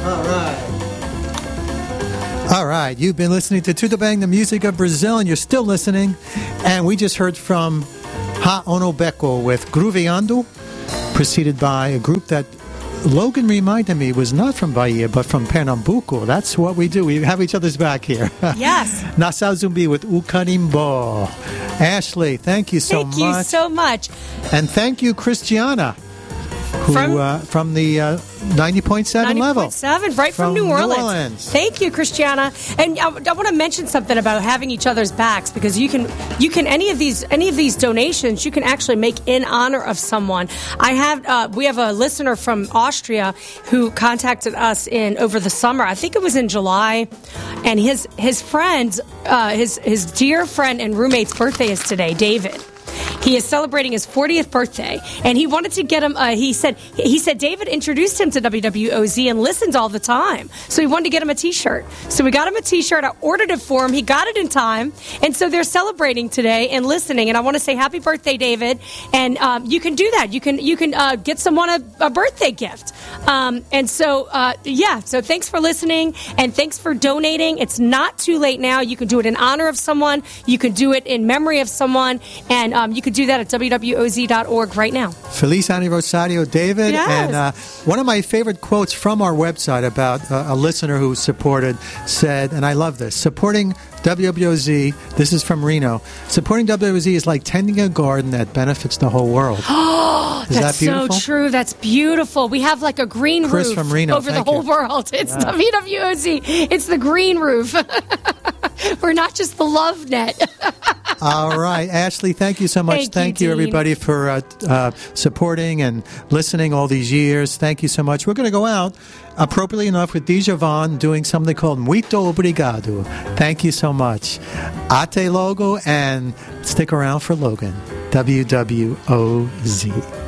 All right, you've been listening to Tudo Bang, the music of Brazil, and you're still listening. And we just heard from Ha Ono Beko with Grooveando, preceded by a group that Logan reminded me was not from Bahia, but from Pernambuco. That's what we do. We have each other's back here. Yes. Nassau Zumbi with Ukanimbo. Ashley, thank you so much. Thank you so much. And thank you, Christiana, who, from the 90.7 level. 90.7, right from New Orleans. Thank you, Christiana. And I want to mention something about having each other's backs, because you can any of these donations you can actually make in honor of someone. We have a listener from Austria who contacted us over the summer. I think it was in July, and his friend, his dear friend and roommate's birthday is today, David. He is celebrating his 40th birthday, and he wanted to get him. He said David introduced him to WWOZ and listens all the time, so he wanted to get him a T-shirt. So we got him a T-shirt. I ordered it for him. He got it in time, and so they're celebrating today and listening. And I want to say happy birthday, David. And you can do that. You can get someone a birthday gift. So thanks for listening, and thanks for donating. It's not too late now. You can do it in honor of someone. You can do it in memory of someone, and you can do that at WWOZ.org right now. Feliz Aniversario, David. Yes. And one of my favorite quotes from our website about a listener who supported said, and I love this, supporting WWOZ, this is from Reno, supporting WWOZ is like tending a garden that benefits the whole world. Is That's that beautiful? So true. That's beautiful. We have like a green Chris roof from Reno, over the whole world. It's WWOZ. It's the green roof. We're not just the love net. All right. Ashley, thank you so much. Thank you, everybody, for supporting and listening all these years. Thank you so much. We're going to go out, appropriately enough, with Djavan doing something called Muito Obrigado. Thank you so much. Ate Logo, and stick around for Logan. WWOZ.